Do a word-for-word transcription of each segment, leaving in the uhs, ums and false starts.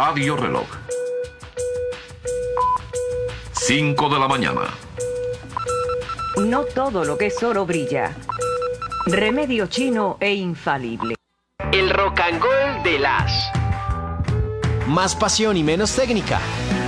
Radio Reloj. cinco de la mañana. No todo lo que es oro brilla. Remedio chino e infalible. El rock and roll de las. Más pasión y menos técnica.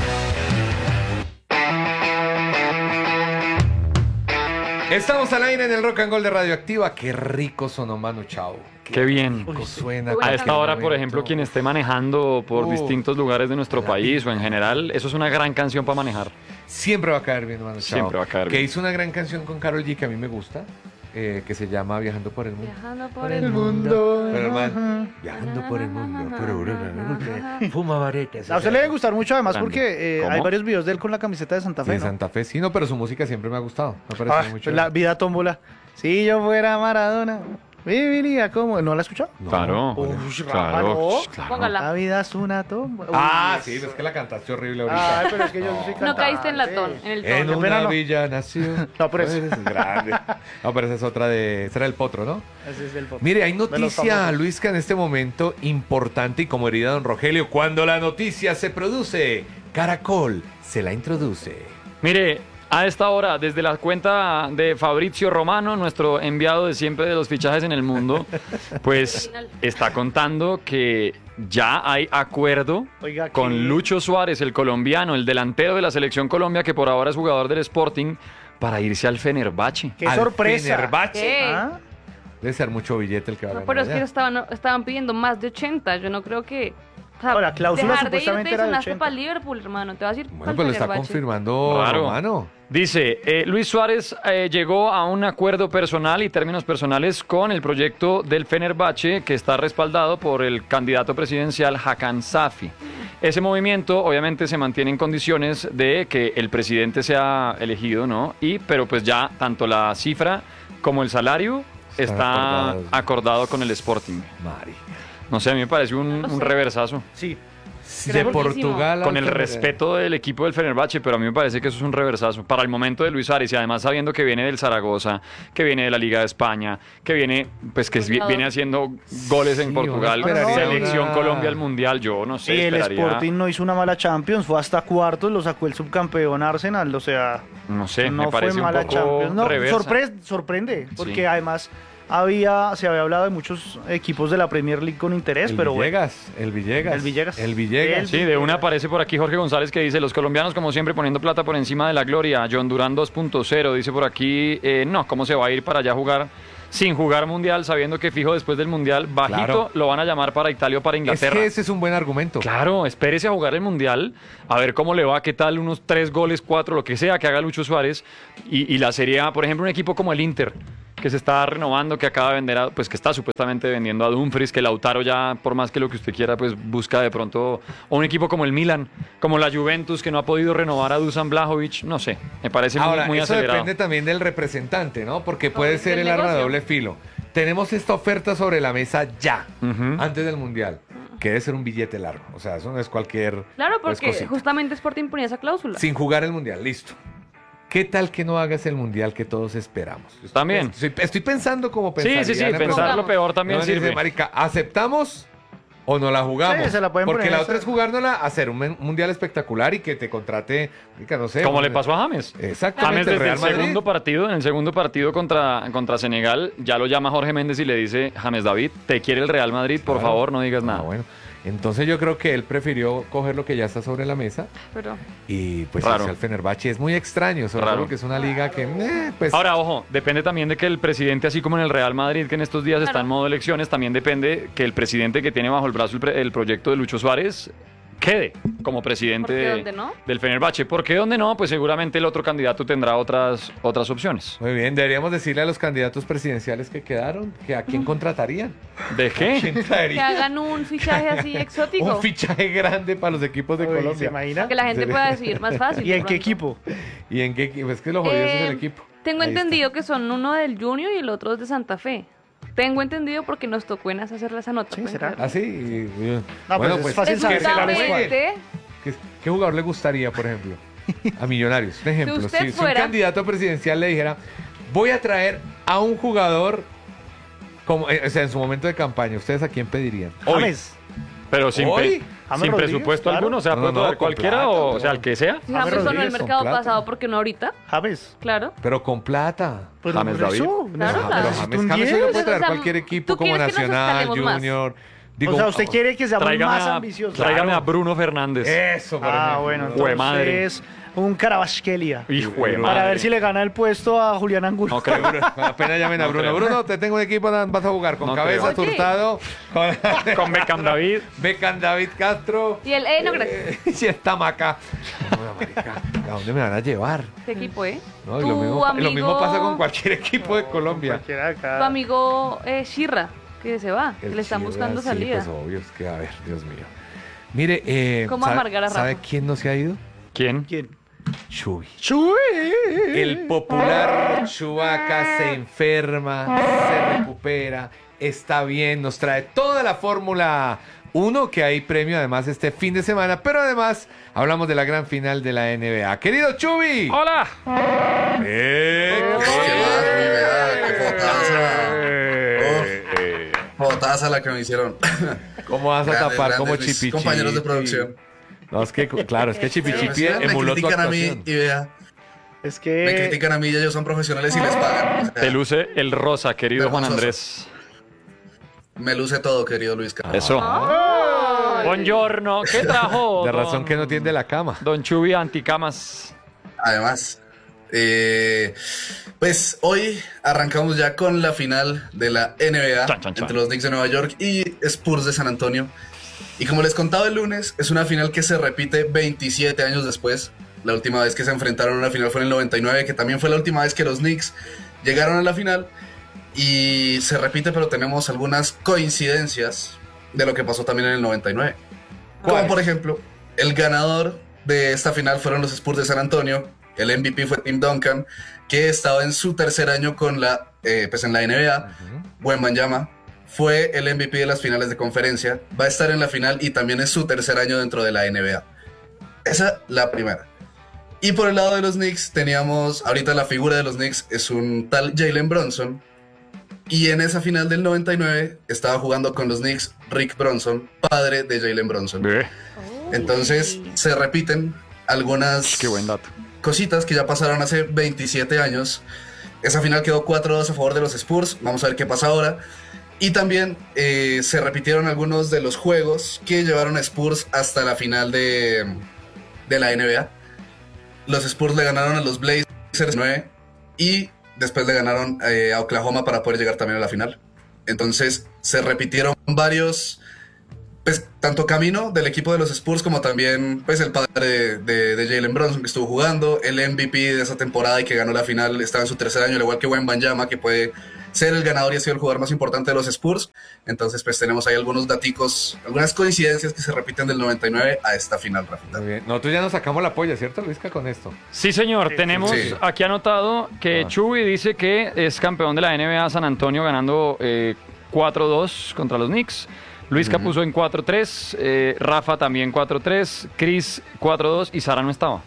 Estamos al aire en el Rock and Roll de Radioactiva. Qué rico sonó Manu Chao. Qué, Qué bien. rico suena. A esta hora, por ejemplo, quien esté manejando por Uh, distintos lugares de nuestro país o en general, eso es una gran canción para manejar. Siempre va a caer bien Manu Chao. Siempre va a caer Que bien. hizo una gran canción con Karol G que a mí me gusta, eh, que se llama Viajando por el Mundo. Viajando por el mundo. Pero hermano, viajando por el mundo. Pero, pero, pero, fuma varetas. A usted le debe gustar mucho además Grande. porque eh, ¿Cómo? hay varios videos de él con la camiseta de Santa Fe, De ¿no? Santa Fe, sí, no, pero su música siempre me ha gustado. Me parece Ah, mucho. la vida tómbola. Si yo fuera Maradona, viviría como... ¿No la has escuchado? No. Claro. Uy, Rafa, claro, no. claro. Póngala. La vida es una tómbola. Ah, Uy, sí, eso. es que la cantaste horrible ahorita. Ay, pero es que yo soy No cantante. caíste en la ton, en el En tono. Qué pena, una no. villa nació. No, pero eso- Eres grande. No, pero esa es otra de... Esa era el potro, ¿no? Ese es el pop. Mire, hay De los noticia, famosos. Luisca, en este momento importante y como diría don Rogelio, cuando la noticia se produce, Caracol se la introduce. Mire, a esta hora, desde la cuenta de Fabrizio Romano, nuestro enviado de siempre de los fichajes en el mundo, pues está contando que ya hay acuerdo Oiga, ¿qué? con Lucho Suárez, el colombiano, el delantero de la selección Colombia, que por ahora es jugador del Sporting, para irse al Fenerbahce. ¡Qué Al sorpresa! Fenerbahce. ¿Qué? ¿Ah? Debe ser mucho billete el que va a No, ganar pero es que allá. estaban, estaban pidiendo más de ochenta. Yo no creo que. O sea, Ahora, cláusula dejar de supuestamente irte era de sonaste ochenta. para Liverpool, hermano. Te vas a ir Bueno, pa'l pues lo está Fenerbahce. confirmando Claro. Romano. Dice, eh, Luis Suárez eh, llegó a un acuerdo personal y términos personales con el proyecto del Fenerbahce, que está respaldado por el candidato presidencial Hakan Safi. Ese movimiento obviamente se mantiene en condiciones de que el presidente sea elegido, ¿no? Y, pero pues ya tanto la cifra como el salario Están está acordados. acordado con el Sporting. Mari. No sé, a mí me parece un, No un sé. reversazo. Sí. De Creo Portugal. Con al el Fener- respeto del equipo del Fenerbahce, pero a mí me parece que eso es un reversazo. Para el momento de Luis Suárez, y además sabiendo que viene del Zaragoza, que viene de la Liga de España, que viene, pues que vi- viene haciendo goles en Sí, Portugal, uno esperaría selección una- Colombia al Mundial, yo no sé, Y el esperaría, Sporting no hizo una mala Champions, fue hasta cuartos, lo sacó el subcampeón Arsenal, o sea, no sé, no me parece fue un mala poco Champions. No, reversa. sorpre- sorprende, porque Sí. además había, se había hablado de muchos equipos de la Premier League con interés, El pero bueno. Villegas, el Villegas. El Villegas. El Villegas. El- Sí, de una aparece por aquí Jorge González que dice, los colombianos como siempre poniendo plata por encima de la gloria. John Durán dos punto cero dice por aquí, eh, no, ¿cómo se va a ir para allá a jugar sin jugar mundial, sabiendo que fijo después del mundial, bajito Claro. lo van a llamar para Italia o para Es Inglaterra? que ese es un buen argumento. Claro, espérese a jugar el mundial, a ver cómo le va, qué tal, unos tres goles, cuatro, lo que sea que haga Lucho Suárez. Y, y la Serie A, por ejemplo, un equipo como el Inter, que se está renovando, que acaba de vender, a- pues que está supuestamente vendiendo a Dumfries, que Lautaro ya, por más que lo que usted quiera, pues busca de pronto. O un equipo como el Milan, como la Juventus, que no ha podido renovar a Dusan Vlahovic, no sé, me parece muy- Ahora, muy, eso acelerado. depende también del representante, ¿no? Porque puede del ser el arma de negocio. doble filo. Tenemos esta oferta sobre la mesa ya, Ujú. antes del Mundial, que debe ser un billete largo. O sea, eso no es cualquier Claro, pues, porque cosita. justamente Sporting ponía esa cláusula. Sin jugar el Mundial, listo. ¿Qué tal que no hagas el Mundial que todos esperamos? Estoy- También. Estoy, estoy pensando como Sí, pensaría sí, sí, la pensar persona. lo peor también No, dice, sirve. marica, ¿aceptamos o no la jugamos? Sí, se la pueden Porque poner la esa- otra es jugárnosla, hacer un men- Mundial espectacular y que te contrate, marica, no sé. Como un- le pasó a James. Exactamente, James desde Real el Madrid. segundo partido, en el segundo partido contra, contra Senegal, ya lo llama Jorge Méndez y le dice, James David, te quiere el Real Madrid, por Claro. favor, no digas Ah, nada. bueno. Entonces yo creo que él prefirió coger lo que ya está sobre la mesa Pero y pues Raro. irse al Fenerbahce. Es muy extraño, sobre Raro. todo que es una liga que, eh, pues... Ahora, ojo, depende también de que el presidente, así como en el Real Madrid, que en estos días está Claro. en modo elecciones, también depende que el presidente que tiene bajo el brazo el, pre- el proyecto de Lucho Suárez quede como presidente ¿Por qué de- dónde no? del Fenerbahce. ¿Por qué dónde no? Pues seguramente el otro candidato tendrá otras, otras opciones. Muy bien, deberíamos decirle a los candidatos presidenciales que quedaron que a quién contratarían. ¿De qué? ¿Quién que traería? hagan un fichaje así exótico. Un fichaje grande para los equipos de Uy, ¿se Colombia. imagina? Que la gente pueda decidir más fácil. ¿Y en de qué pronto. equipo? ¿Y en qué equipo? Es que lo jodido es Eh, el equipo. Tengo Ahí está. entendido que son uno del Junior y el otro es de Santa Fe. Tengo entendido porque nos tocó en hacer esa nota. Sí, ¿pueden ¿será? creerlo? ¿Ah, sí? Y- y- No, pues es fácil ¿qué- saber qué- si la Justamente, ¿Qué, qué jugador le gustaría, por ejemplo? A Millonarios, un ejemplo. usted Si, si un fuera- candidato presidencial le dijera, voy a traer a un jugador, como, eh, o sea, en su momento de campaña, ¿ustedes a quién pedirían? Hoy. James. Pero sin, ¿Hoy? pe- James Sin Rodríguez, presupuesto claro. alguno, o sea, No, puede no, traer con cualquiera plata, o, no. o sea, el que sea. Si James sonó en el Rodríguez, con mercado plata. pasado, ¿por qué no ahorita? James. Claro. Pero con plata. Pero James por David. eso, Claro, necesito- claro. Pero necesito James, un James se diez. lo puede traer O sea, cualquier equipo ¿tú como quieres que nos Nacional, escalemos más? Junior. O sea, usted quiere que seamos Tráigame más a, ambiciosos. tráigame Claro. a Bruno Fernández. Eso, por Ah, ejemplo. bueno, Jue madre. entonces un Carabasquelia. Hijo de Para madre. Para ver si le gana el puesto a Julián Angulo. No creo. Bruno, apenas llamen a No Bruno. creo. Bruno, te tengo un equipo, vas a jugar con No Cabeza, creo. Oye. Hurtado, con, Con Beckham David. Beckham, David Castro. Y el, eh, no, gracias. Y está Maca. No, marica, ¿a dónde me van a llevar? ¿Qué equipo, eh? No, y Tu lo, mismo, amigo, lo mismo pasa con cualquier equipo de Colombia. Cualquiera acá. Tu amigo eh, Shirra, que se va, que El le están Chivas, buscando sí, salida. Pues obvio, es que a ver, Dios mío. Mire, eh, ¿Cómo ¿sabe, amargar a Rafa? ¿sabe quién no se ha ido? ¿Quién? ¿Quién? Chuy. ¡Chuy! El popular Chubaca se enferma, se recupera, está bien, nos trae toda la Fórmula uno, que hay premio además este fin de semana, pero además hablamos de la gran final de la N B A. ¡Querido Chubi! ¡Hola! ¡Eh! Qué Botaza la que me hicieron. ¿Cómo vas a Grandes, tapar como grandes mis Chipi compañeros de Chipi? producción. No, es que, claro, es que Chipi Pero Chipi si me emuló tu critican a mí actuación. y vea, Es me que. critican a mí y ellos son profesionales y les pagan. O sea, Te luce el rosa, querido Juan Vergonzoso. Andrés. me luce todo, querido Luis Carlos. Eso. Buongiorno. ¿Qué trajo? De don- razón que no tiende la cama. Don Chubi anticamas. Además, eh, pues hoy arrancamos ya con la final de la N B A Chan, chan, chan. entre los Knicks de Nueva York y Spurs de San Antonio. Y como les contaba el lunes, es una final que se repite veintisiete años después. La última vez que se enfrentaron a una final fue en el noventa y nueve, que también fue la última vez que los Knicks llegaron a la final. Y se repite, pero tenemos algunas coincidencias de lo que pasó también en el noventa y nueve. Como ¿Cuáles? por ejemplo, el ganador de esta final fueron los Spurs de San Antonio. El M V P fue Tim Duncan, que estaba en su tercer año con la, eh, pues en la N B A. Wembanyama fue el M V P de las finales de conferencia. Va a estar en la final y también es su tercer año dentro de la N B A. Esa la primera. Y por el lado de los Knicks teníamos, ahorita la figura de los Knicks es un tal Jalen Brunson. Y en esa final del noventa y nueve estaba jugando con los Knicks Rick Bronson, padre de Jalen Brunson. Ve, Entonces se repiten algunas qué buen dato. cositas que ya pasaron hace veintisiete años. Esa final quedó cuatro a dos a favor de los Spurs. Vamos a ver qué pasa ahora. Y también eh, se repitieron algunos de los juegos que llevaron a Spurs hasta la final de, de la N B A. Los Spurs le ganaron a los Blazers nueve y después le ganaron eh, a Oklahoma para poder llegar también a la final. Entonces se repitieron varios, pues tanto camino del equipo de los Spurs como también pues el padre de, de, de Jalen Brunson que estuvo jugando, el M V P de esa temporada y que ganó la final, estaba en su tercer año, al igual que Wembanyama, que puede ser el ganador y ha sido el jugador más importante de los Spurs. Entonces pues tenemos ahí algunos daticos, algunas coincidencias que se repiten del noventa y nueve a esta final, Rafita. Muy bien. Nosotros ya nos sacamos la polla, ¿cierto, Luisca, con esto? Sí, señor. Tenemos Sí. aquí anotado que Ah. Chubi dice que es campeón de la N B A San Antonio ganando eh, cuatro dos contra los Knicks. Luisca puso en cuatro tres, eh, Rafa también cuatro tres, Chris cuatro dos y Sara no estaba.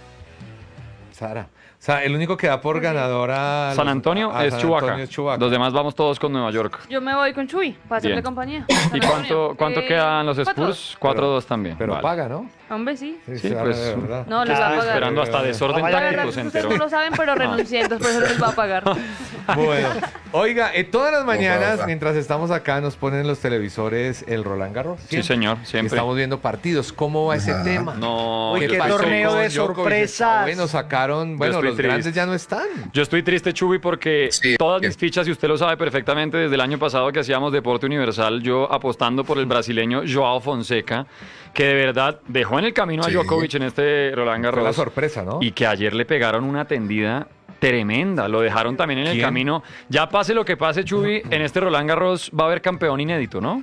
Sara. O sea, el único que da por ganadora... San Antonio a es San Chubaca. Antonio es Chubaca. Los demás vamos todos con Nueva York. Yo me voy con Chuy para hacerle Bien. compañía. ¿Y San cuánto, Antonio. cuánto Eh, quedan los cuatro. Spurs? cuatro dos también. Pero Vale. paga, ¿no? Hombre, sí. Sí, Sara, pues, de verdad. No, les va a Claro, pagar. Esperando hasta desorden Vaya, La verdad táctico es se que ustedes enteró. no lo saben, pero renuncié, entonces por eso les va a pagar. Bueno, oiga, eh, todas las mañanas, Opa. mientras estamos acá, nos ponen en los televisores el Roland Garros. Sí, Siempre. señor, siempre. Estamos viendo partidos. ¿Cómo va ese Ajá. tema? No, Uy, qué pasó torneo con de Djokovic? sorpresas. Bueno, sacaron... Bueno, estoy los triste. grandes ya no están. Yo estoy triste, Chubi, porque Sí, todas bien. mis fichas, y usted lo sabe perfectamente, desde el año pasado que hacíamos Deporte Universal, yo apostando por el brasileño Joao Fonseca, que de verdad dejó en el camino a Sí. Djokovic en este Roland Fue la Garros. sorpresa, ¿no? Y que ayer le pegaron una tendida tremenda. Lo dejaron también en el ¿Quién? camino. Ya pase lo que pase, Chubi, en este Roland Garros va a haber campeón inédito, ¿no?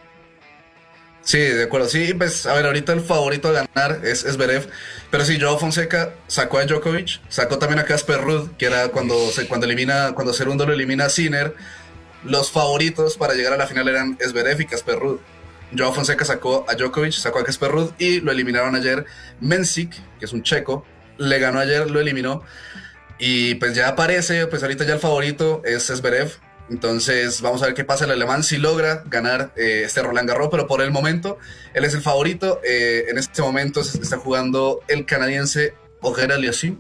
Sí, de acuerdo. Sí, pues a ver, ahorita el favorito a ganar es Zverev, pero sí, Joao Fonseca sacó a Djokovic, sacó también a Casper Ruud, que era cuando se cuando elimina cuando segundo lo elimina a Sinner. Los favoritos para llegar a la final eran Zverev y Casper Ruud. Joao Fonseca sacó a Djokovic, sacó a Casper Ruud y lo eliminaron ayer. Mensik, que es un checo, le ganó ayer, lo eliminó. Y pues ya aparece, pues ahorita ya el favorito es Zverev. Entonces vamos a ver qué pasa el alemán si logra ganar eh, este Roland Garros, pero por el momento él es el favorito. Eh, en este momento se está jugando el canadiense Auger Aliassime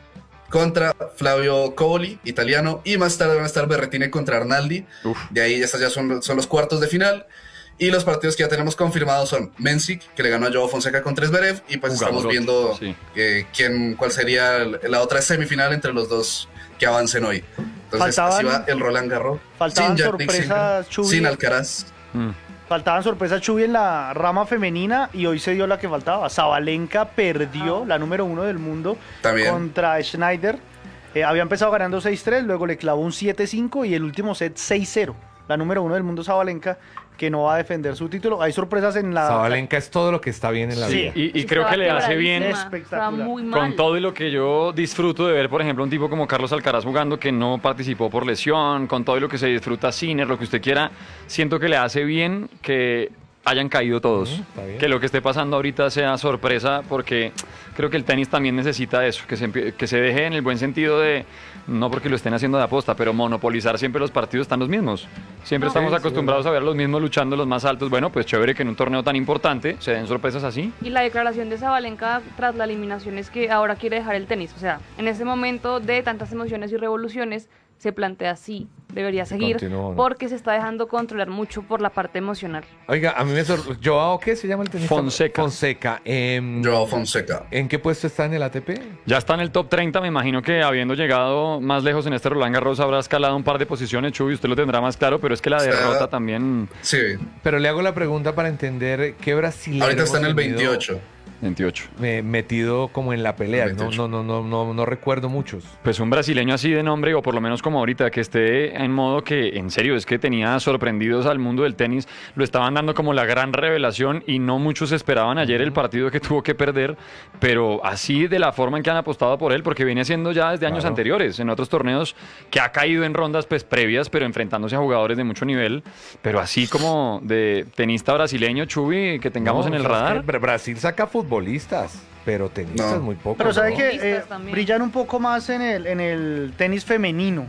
contra Flavio Cobolli, italiano, y más tarde van a estar Berrettini contra Arnaldi. Uf. De ahí estas ya son, son los cuartos de final. Y los partidos que ya tenemos confirmados son Mensik, que le ganó a Joao Fonseca contra Zverev, y pues Jugador estamos viendo sí. eh, quién, cuál sería la otra semifinal entre los dos que avancen hoy. Entonces faltaban, así va el Roland Garros. Faltaban sin sorpresas, Chubi, sin Alcaraz. Mm. Faltaban sorpresas, Chubi, en la rama femenina, y hoy se dio la que faltaba. Sabalenka perdió, ah. la número uno del mundo, También. contra Schneider. Eh, había empezado ganando seis tres, luego le clavó un siete cinco y el último set seis cero. La número uno del mundo, Sabalenka, que no va a defender su título. Hay sorpresas en la... Sabalenka es todo lo que está bien en la sí. vida. Y, y creo que le hace bien espectacular. Muy mal. Con todo y lo que yo disfruto de ver, por ejemplo, un tipo como Carlos Alcaraz jugando que no participó por lesión, con todo y lo que se disfruta Sinner, lo que usted quiera, siento que le hace bien que hayan caído todos. Uh-huh, que lo que esté pasando ahorita sea sorpresa, porque creo que el tenis también necesita eso, que se, que se deje en el buen sentido de, no porque lo estén haciendo de aposta, pero monopolizar siempre los partidos están los mismos. Siempre no, estamos sí, acostumbrados sí, a ver los mismos luchando los más altos. Bueno, pues chévere que en un torneo tan importante se den sorpresas así. Y la declaración de Sabalenka tras la eliminación es que ahora quiere dejar el tenis. O sea, en ese momento de tantas emociones y revoluciones, se plantea así, debería seguir, continúo, ¿no? Porque se está dejando controlar mucho por la parte emocional. Oiga, a mí me sorprendió. ¿Joao qué se llama el tenista? Fonseca. Fonseca. Eh, Joao Fonseca. ¿En qué puesto está en el A T P? Ya está en el top treinta, me imagino que habiendo llegado más lejos en este Roland Garros habrá escalado un par de posiciones, Chubi, usted lo tendrá más claro, pero es que la derrota sí. también... Sí. Pero le hago la pregunta para entender qué brasileño... Ahorita está en el veintiocho. veintiocho. Me, metido como en la pelea, no, no, no, no, no, no recuerdo muchos. Pues un brasileño así de nombre, o por lo menos como ahorita, que esté en modo que, en serio, es que tenía sorprendidos al mundo del tenis, lo estaban dando como la gran revelación y no muchos esperaban ayer el partido que tuvo que perder, pero así de la forma en que han apostado por él, porque viene siendo ya desde años claro. anteriores, en otros torneos que ha caído en rondas pues previas, pero enfrentándose a jugadores de mucho nivel, pero así como de tenista brasileño, Chubi, que tengamos no, en el radar. Brasil saca fútbol. Futbolistas, pero tenistas no. muy pocos. Pero sabe ¿no? que eh, brillan un poco más en el, en el tenis femenino.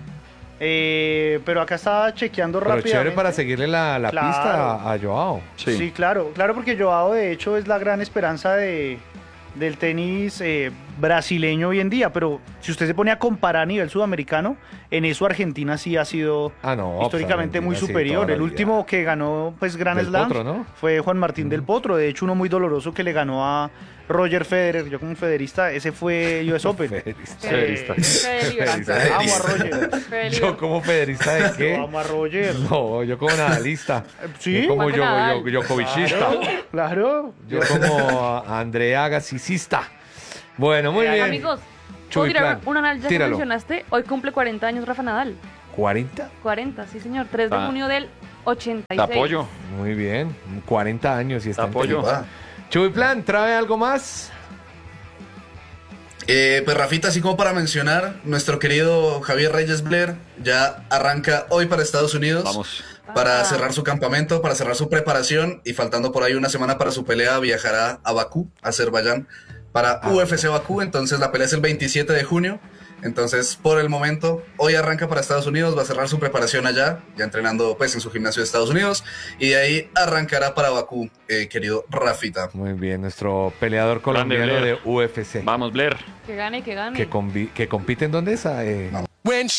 Eh, pero acá estaba chequeando pero rápidamente. Chévere para seguirle la, la claro. pista a, a Joao. Sí. sí, claro, claro, porque Joao de hecho es la gran esperanza de, del tenis eh, brasileño hoy en día. Pero si usted se pone a comparar a nivel sudamericano, en eso Argentina sí ha sido ah, no, históricamente pues muy superior. El último que ganó pues Grand Slam ¿no? fue Juan Martín mm. del Potro. De hecho, uno muy doloroso que le ganó a Roger Federer. Yo como federista, ese fue U S Open. Federista. Eh, Federista. Amo a Roger. ¿Yo como federista de qué? Yo amo a Roger. No, yo como nadalista. ¿Sí? Yo como yo, yo, yo, Jovicista. Claro, claro. Yo como Andrea Gasicista. Bueno, muy bien. Amigos, ¿puedo tirar un análisis que mencionaste? Hoy cumple cuarenta años Rafa Nadal. ¿cuarenta? cuarenta, sí señor. tres de junio del ochenta y seis. Te apoyo. Muy bien. cuarenta años y está Te apoyo. Chubiplan, ¿trae algo más? Eh, pues Rafita, así como para mencionar, nuestro querido Javier Reyes Blair ya arranca hoy para Estados Unidos. Vamos. Para cerrar su campamento, para cerrar su preparación, y faltando por ahí una semana para su pelea, viajará a Bakú, Azerbaiyán, para ah, U F C Bakú. Entonces la pelea es el veintisiete de junio. Entonces, por el momento, hoy arranca para Estados Unidos, va a cerrar su preparación allá, ya entrenando pues en su gimnasio de Estados Unidos, y de ahí arrancará para Bakú, eh, querido Rafita. Muy bien, nuestro peleador colombiano de U F C. Vamos, Blair. Que gane, que gane. Que, combi- que compite en dónde es. Eh... Vamos.